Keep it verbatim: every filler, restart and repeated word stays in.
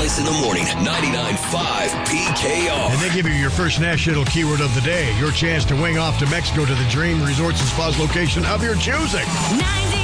Kiss in the Morning, ninety-nine point five P K R. And they give you your first national keyword of the day. Your chance to wing off to Mexico to the dream resorts and spas location of your choosing. ninety